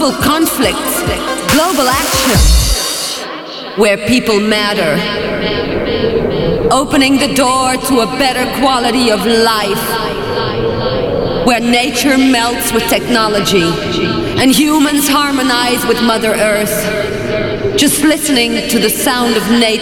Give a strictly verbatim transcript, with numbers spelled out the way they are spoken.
global conflicts, global action, where people matter, opening the door to a better quality of life, where nature melts with technology and humans harmonize with Mother Earth, just listening to the sound of nature